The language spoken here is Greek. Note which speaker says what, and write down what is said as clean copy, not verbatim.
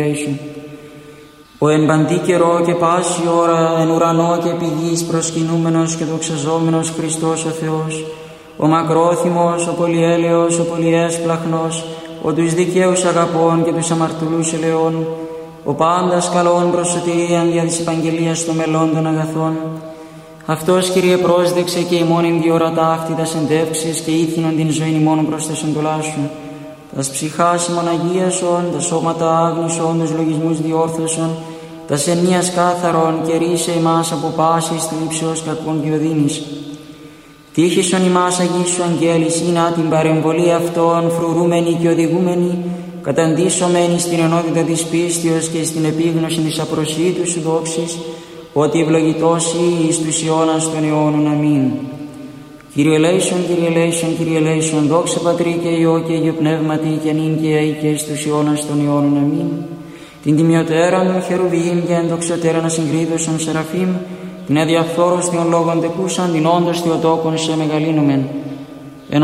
Speaker 1: Ο εν παντή καιρό και πάση ώρα εν ουρανό και επί γης προσκυνούμενος και δοξαζόμενος Χριστός ο Θεός, ο μακρόθυμος, ο πολυέλεος, ο πολυέσπλαχνος, ο τους δικαίους αγαπών και τους αμαρτωλούς ελεών, ο πάντας καλών προς σωτηρίαν δια της επαγγελίας των μελών των αγαθών. Αυτός, Κύριε, πρόσδεξε και ημών εν διόρα ταύτη τας εντεύξεις και ήθινον την ζωήν ημών προς τας εντολάς σου. Τας ψυχάς ημών αγίασον, τα σώματα άγνησον, τους λογισμούς διόρθωσον, τας ενίας κάθαρον και ρίσε ημάς από πάσης θλίψεως κακών και οδύνης. Τύχησον ημάς αγίσου αγγέλης, είναι την παρεμβολή αυτών φρουρούμενη και οδηγούμενη, καταντήσωμένη στην ενότητα της πίστεως και στην επίγνωση της απροσίτου σου δόξης, ότι ευλογητός εις τους αιώνας των αιώνων. Αμήν. Κύριε ελέησον, Κύριε ελέησον, Κύριε ελέησον, δόξα Πατρί και Υιό και Αγίου Πνεύματι και νυν και αεί και εις τους αιώνας των αιώνων. Αμήν. Την τιμιωτέραν των χερουβίμ και ενδοξιωτέραν ασυγκρίδωσον σεραφείμ, την αδιαφθόρος των λόγων τεκούσαν, την όντως Θεοτόκον σε μεγαλύνομεν.